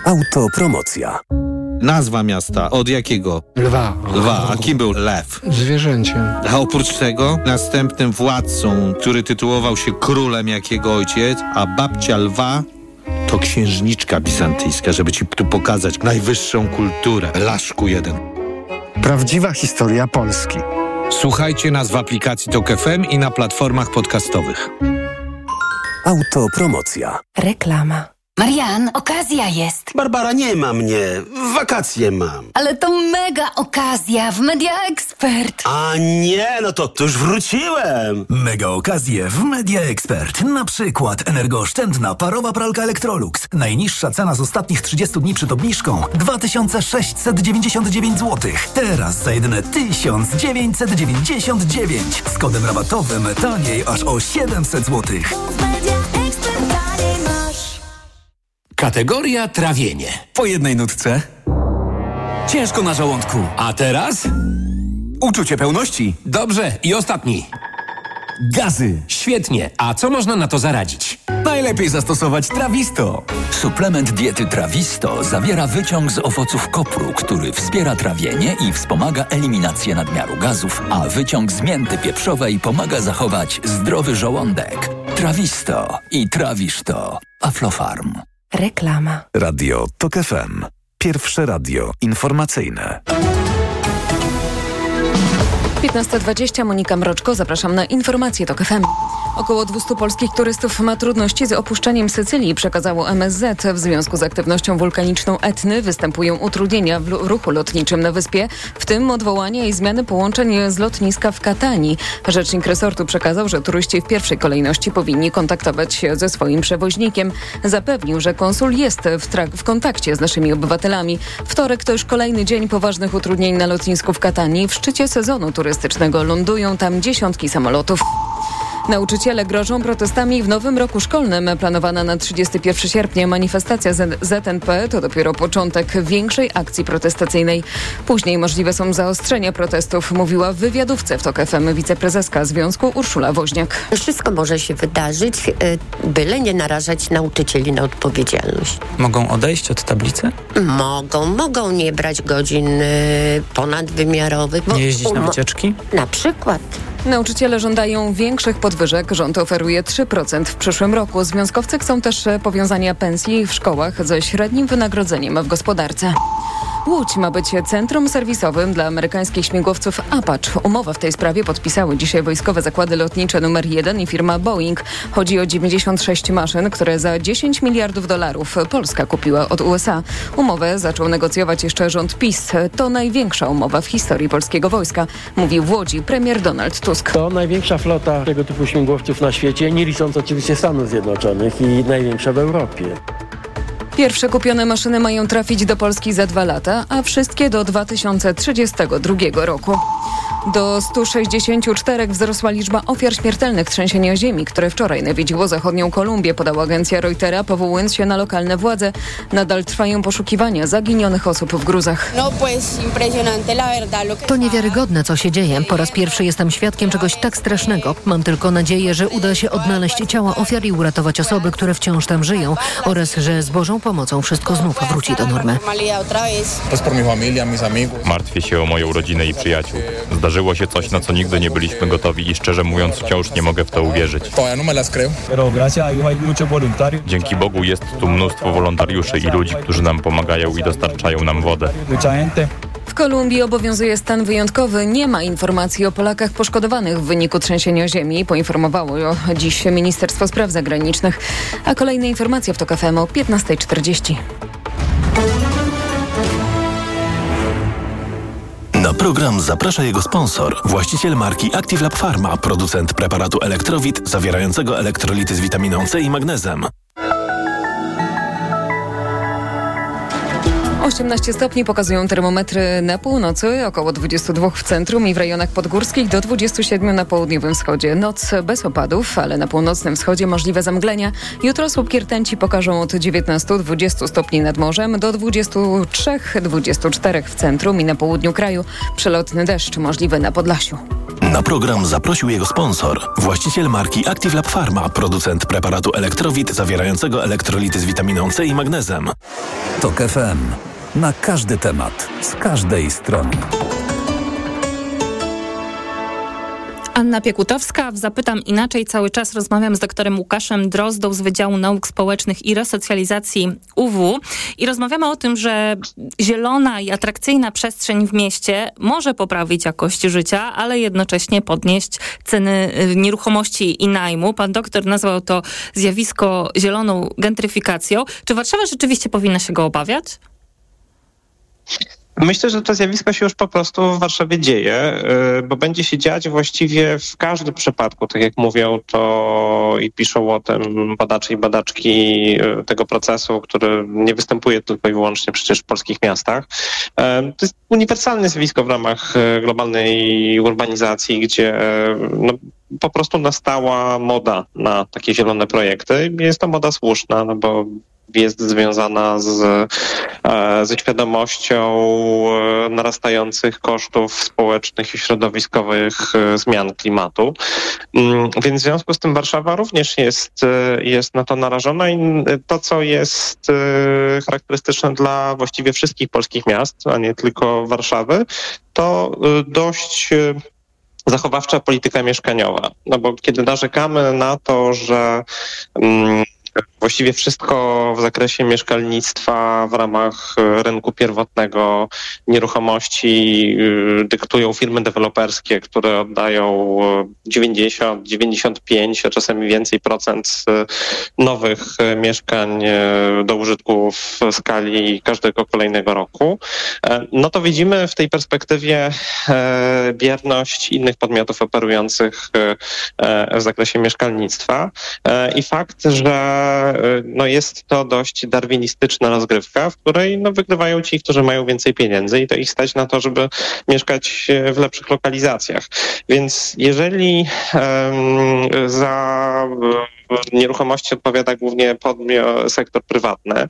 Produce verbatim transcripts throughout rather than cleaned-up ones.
Autopromocja. Nazwa miasta. Od jakiego? Lwa. Lwa. A kim był lew? Zwierzęciem. A oprócz tego następnym władcą, który tytułował się królem jak jego ojciec, a babcia lwa to księżniczka bizantyjska, żeby ci tu pokazać najwyższą kulturę. Laszku jeden. Prawdziwa historia Polski. Słuchajcie nas w aplikacji Tok F M i na platformach podcastowych. Autopromocja. Reklama. Marian, okazja jest. Barbara, nie ma mnie. Wakacje mam. Ale to mega okazja w Media Expert. A nie, no to, to już wróciłem. Mega okazje w Media Expert. Na przykład energooszczędna parowa pralka Electrolux. Najniższa cena z ostatnich trzydziestu dni przed obniżką dwa tysiące sześćset dziewięćdziesiąt dziewięć złotych. Teraz za jedyne tysiąc dziewięćset dziewięćdziesiąt dziewięć. Z kodem rabatowym taniej aż o siedemset złotych. Kategoria trawienie. Po jednej nutce. Ciężko na żołądku. A teraz? Uczucie pełności. Dobrze, i ostatni. Gazy. Świetnie. A co można na to zaradzić? Najlepiej zastosować Trawisto. Suplement diety Trawisto zawiera wyciąg z owoców kopru, który wspiera trawienie i wspomaga eliminację nadmiaru gazów, a wyciąg z mięty pieprzowej pomaga zachować zdrowy żołądek. Trawisto i trawisz to. Aflofarm. Reklama. Radio Tok F M. Pierwsze radio informacyjne. piętnasta dwadzieścia, Monika Mroczko, zapraszam na informacje Tok F M. Około dwieście polskich turystów ma trudności z opuszczeniem Sycylii, przekazało M S Z. W związku z aktywnością wulkaniczną Etny występują utrudnienia w ruchu lotniczym na wyspie, w tym odwołania i zmiany połączeń z lotniska w Katanii. Rzecznik resortu przekazał, że turyści w pierwszej kolejności powinni kontaktować się ze swoim przewoźnikiem. Zapewnił, że konsul jest w, trak- w kontakcie z naszymi obywatelami. Wtorek to już kolejny dzień poważnych utrudnień na lotnisku w Katanii. W szczycie sezonu turystycznego lądują tam dziesiątki samolotów. Nauczyciele grożą protestami w nowym roku szkolnym. Planowana na trzydziestego pierwszego sierpnia manifestacja Z N P to dopiero początek większej akcji protestacyjnej. Później możliwe są zaostrzenia protestów, mówiła w wywiadówce w Tok F M wiceprezeska związku Urszula Woźniak. Wszystko może się wydarzyć, byle nie narażać nauczycieli na odpowiedzialność. Mogą odejść od tablicy? Mogą, mogą nie brać godzin ponadwymiarowych. Nie jeździć na wycieczki? Na przykład. Nauczyciele żądają większych podwyżek. Rząd oferuje trzy procent w przyszłym roku. Związkowcy chcą też powiązania pensji w szkołach ze średnim wynagrodzeniem w gospodarce. Łódź ma być centrum serwisowym dla amerykańskich śmigłowców Apache. Umowę w tej sprawie podpisały dzisiaj wojskowe zakłady lotnicze numer jeden i firma Boeing. Chodzi o dziewięćdziesiąt sześć maszyn, które za dziesięć miliardów dolarów Polska kupiła od U S A. Umowę zaczął negocjować jeszcze rząd PiS. To największa umowa w historii polskiego wojska, mówił w Łodzi premier Donald Tusk. To największa flota tego typu śmigłowców na świecie, nie licząc oczywiście Stanów Zjednoczonych, i największa w Europie. Pierwsze kupione maszyny mają trafić do Polski za dwa lata, a wszystkie do dwa tysiące trzydziestego drugiego roku. Do stu sześćdziesięciu czterech wzrosła liczba ofiar śmiertelnych trzęsienia ziemi, które wczoraj nawiedziło zachodnią Kolumbię, podała agencja Reutera, powołując się na lokalne władze. Nadal trwają poszukiwania zaginionych osób w gruzach. To niewiarygodne, co się dzieje. Po raz pierwszy jestem świadkiem czegoś tak strasznego. Mam tylko nadzieję, że uda się odnaleźć ciała ofiar i uratować osoby, które wciąż tam żyją, oraz że z Bożą pomocą wszystko znów wróci do normy. Martwię się o moją rodzinę i przyjaciół. Zdarzyło się coś, na co nigdy nie byliśmy gotowi i szczerze mówiąc wciąż nie mogę w to uwierzyć. Dzięki Bogu jest tu mnóstwo wolontariuszy i ludzi, którzy nam pomagają i dostarczają nam wodę. W Kolumbii obowiązuje stan wyjątkowy. Nie ma informacji o Polakach poszkodowanych w wyniku trzęsienia ziemi. Poinformowało dziś Ministerstwo Spraw Zagranicznych. A kolejne informacje w Tok F M o piętnasta czterdzieści. Na program zaprasza jego sponsor, właściciel marki Active Lab Pharma, producent preparatu Electrowit zawierającego elektrolity z witaminą C i magnezem. osiemnaście stopni pokazują termometry na północy, około dwadzieścia dwa w centrum i w rejonach podgórskich, do dwudziestu siedmiu na południowym wschodzie. Noc bez opadów, ale na północnym wschodzie możliwe zamglenia. Jutro słupki rtęci pokażą od dziewiętnastu do dwudziestu stopni nad morzem, do dwudziestu trzech do dwudziestu czterech w centrum i na południu kraju. Przelotny deszcz możliwy na Podlasiu. Na program zaprosił jego sponsor, właściciel marki Active Lab Pharma, producent preparatu Electrowit zawierającego elektrolity z witaminą C i magnezem. TOK F M. Na każdy temat, z każdej strony. Anna Piekutowska. W Zapytam Inaczej cały czas rozmawiam z doktorem Łukaszem Drozdą z Wydziału Nauk Społecznych i Resocjalizacji U W. I rozmawiamy o tym, że zielona i atrakcyjna przestrzeń w mieście może poprawić jakość życia, ale jednocześnie podnieść ceny nieruchomości i najmu. Pan doktor nazwał to zjawisko zieloną gentryfikacją. Czy Warszawa rzeczywiście powinna się go obawiać? Myślę, że to zjawisko się już po prostu w Warszawie dzieje, bo będzie się dziać właściwie w każdym przypadku, tak jak mówią to i piszą o tym badacze i badaczki tego procesu, który nie występuje tylko i wyłącznie przecież w polskich miastach. To jest uniwersalne zjawisko w ramach globalnej urbanizacji, gdzie no, po prostu nastała moda na takie zielone projekty. Jest to moda słuszna, no bo jest związana z, ze świadomością narastających kosztów społecznych i środowiskowych zmian klimatu. Więc w związku z tym Warszawa również jest, jest na to narażona i to, co jest charakterystyczne dla właściwie wszystkich polskich miast, a nie tylko Warszawy, to dość zachowawcza polityka mieszkaniowa. No bo kiedy narzekamy na to, że mm, właściwie wszystko w zakresie mieszkalnictwa w ramach rynku pierwotnego nieruchomości dyktują firmy deweloperskie, które oddają dziewięćdziesiąt, dziewięćdziesiąt pięć, a czasami więcej procent nowych mieszkań do użytku w skali każdego kolejnego roku. No to widzimy w tej perspektywie bierność innych podmiotów operujących w zakresie mieszkalnictwa i fakt, że no jest to dość darwinistyczna rozgrywka, w której no wygrywają ci, którzy mają więcej pieniędzy i to ich stać na to, żeby mieszkać w lepszych lokalizacjach. Więc jeżeli um, za nieruchomości odpowiada głównie podmiot, sektor prywatny,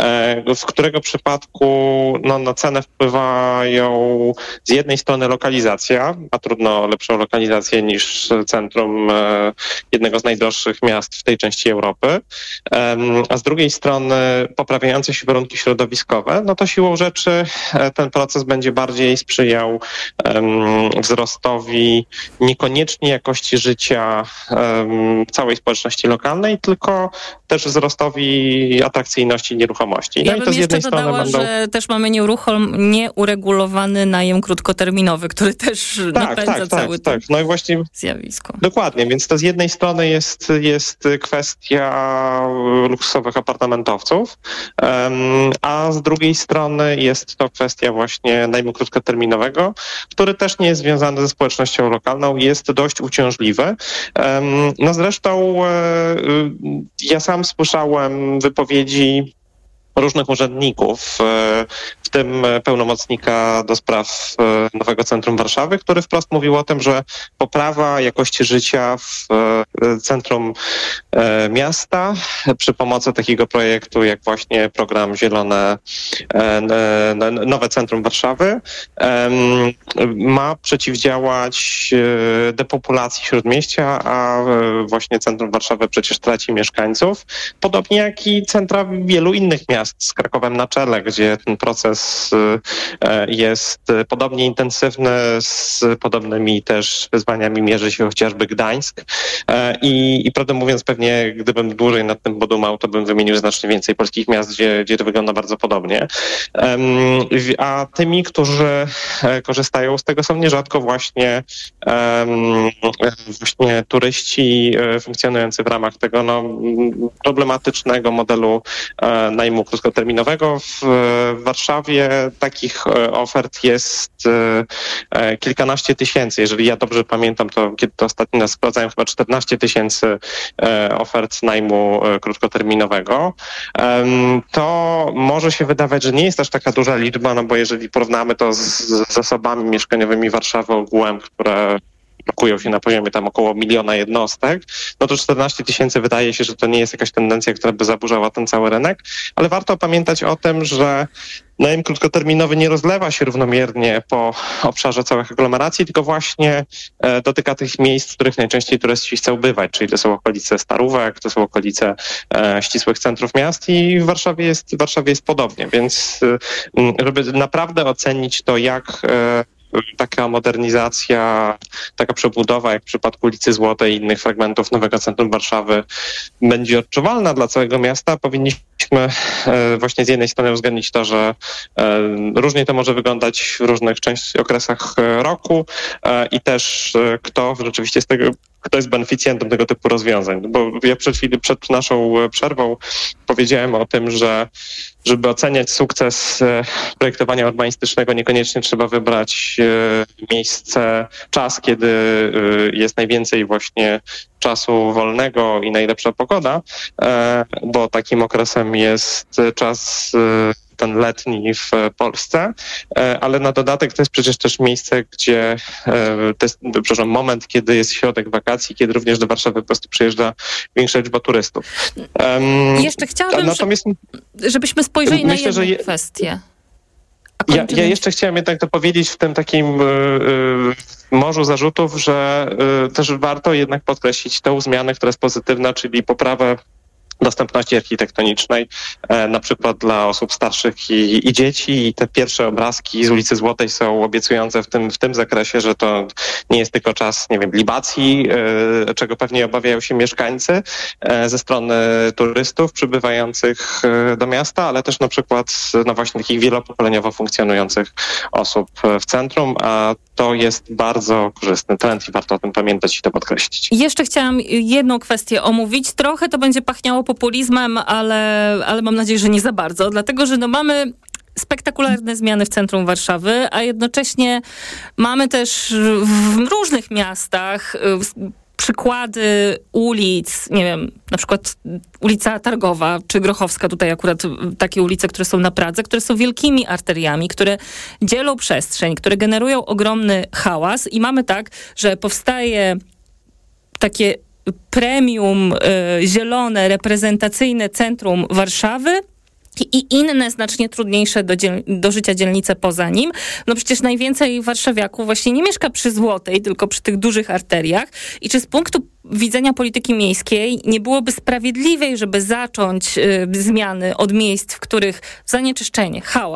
w którego przypadku no, na cenę wpływają z jednej strony lokalizacja, a trudno lepszą lokalizację niż centrum jednego z najdroższych miast w tej części Europy, a z drugiej strony poprawiające się warunki środowiskowe, no to siłą rzeczy ten proces będzie bardziej sprzyjał wzrostowi niekoniecznie jakości życia całej społeczności lokalnej, tylko też wzrostowi atrakcyjności nieruchomości. No ja i bym to z jednej jeszcze dodała, strony będą... że też mamy nieuruchom, nieuregulowany najem krótkoterminowy, który też tak, napędza tak, cały tak, tak. No i właśnie zjawisko. Dokładnie, więc to z jednej strony jest, jest kwestia luksusowych apartamentowców, um, a z drugiej strony jest to kwestia właśnie najmu krótkoterminowego, który też nie jest związany ze społecznością lokalną, jest dość uciążliwy. Um, no zresztą ja sam słyszałem wypowiedzi różnych urzędników, w tym pełnomocnika do spraw Nowego Centrum Warszawy, który wprost mówił o tym, że poprawa jakości życia w centrum miasta przy pomocy takiego projektu jak właśnie program Zielone Nowe Centrum Warszawy ma przeciwdziałać depopulacji śródmieścia, a właśnie Centrum Warszawy przecież traci mieszkańców, podobnie jak i centra wielu innych miast z Krakowem na czele, gdzie ten proces jest podobnie intensywny, z podobnymi też wyzwaniami mierzy się chociażby Gdańsk. I, i prawdę mówiąc, pewnie gdybym dłużej nad tym podumał, to bym wymienił znacznie więcej polskich miast, gdzie, gdzie to wygląda bardzo podobnie. A tymi, którzy korzystają z tego, są nierzadko właśnie, właśnie turyści funkcjonujący w ramach tego no, problematycznego modelu najmu krótkoterminowego. W Warszawie takich ofert jest kilkanaście tysięcy. Jeżeli ja dobrze pamiętam, to kiedy to ostatnio nas sprawdzałem, chyba czternaście tysięcy ofert najmu krótkoterminowego. To może się wydawać, że nie jest aż taka duża liczba, no bo jeżeli porównamy to z zasobami mieszkaniowymi Warszawy ogółem, które blokują się na poziomie tam około miliona jednostek, no to czternaście tysięcy wydaje się, że to nie jest jakaś tendencja, która by zaburzała ten cały rynek, ale warto pamiętać o tym, że najem krótkoterminowy nie rozlewa się równomiernie po obszarze całych aglomeracji, tylko właśnie e, dotyka tych miejsc, w których najczęściej turyści chcą bywać, czyli to są okolice Starówek, to są okolice e, ścisłych centrów miast i w Warszawie jest, w Warszawie jest podobnie, więc e, żeby naprawdę ocenić to, jak e, taka modernizacja, taka przebudowa jak w przypadku ulicy Złotej i innych fragmentów nowego centrum Warszawy będzie odczuwalna dla całego miasta, powinniśmy właśnie z jednej strony uwzględnić to, że różnie to może wyglądać w różnych części, okresach roku i też kto rzeczywiście z tego, kto jest beneficjentem tego typu rozwiązań. Bo ja przed chwilą, przed naszą przerwą powiedziałem o tym, że żeby oceniać sukces projektowania urbanistycznego, niekoniecznie trzeba wybrać miejsce, czas, kiedy jest najwięcej właśnie czasu wolnego i najlepsza pogoda, bo takim okresem jest czas ten letni w Polsce, ale na dodatek to jest przecież też miejsce, gdzie to jest, przepraszam, moment, kiedy jest środek wakacji, kiedy również do Warszawy po prostu przyjeżdża większa liczba turystów. Um, Jeszcze chciałabym, natomiast, żebyśmy spojrzeli myślę, na jedną że je, kwestię. Ja, ja jeszcze chciałem jednak to powiedzieć w tym takim y, y, morzu zarzutów, że y, też warto jednak podkreślić tą zmianę, która jest pozytywna, czyli poprawę dostępności architektonicznej, e, na przykład dla osób starszych i, i dzieci. I te pierwsze obrazki z ulicy Złotej są obiecujące w tym, w tym zakresie, że to nie jest tylko czas, nie wiem, libacji, e, czego pewnie obawiają się mieszkańcy e, ze strony turystów przybywających e, do miasta, ale też na przykład no właśnie takich wielopokoleniowo funkcjonujących osób w centrum, a to jest bardzo korzystny trend i warto o tym pamiętać i to podkreślić. Jeszcze chciałam jedną kwestię omówić. Trochę to będzie pachniało populizmem, ale, ale mam nadzieję, że nie za bardzo, dlatego że no mamy spektakularne zmiany w centrum Warszawy, a jednocześnie mamy też w różnych miastach przykłady ulic, nie wiem, na przykład ulica Targowa czy Grochowska, tutaj akurat takie ulice, które są na Pradze, które są wielkimi arteriami, które dzielą przestrzeń, które generują ogromny hałas i mamy tak, że powstaje takie premium y, zielone, reprezentacyjne centrum Warszawy i inne, znacznie trudniejsze do, dziel- do życia dzielnice poza nim. No przecież najwięcej warszawiaków właśnie nie mieszka przy Złotej, tylko przy tych dużych arteriach. I czy z punktu widzenia polityki miejskiej nie byłoby sprawiedliwej, żeby zacząć y, zmiany od miejsc, w których zanieczyszczenie, hałas,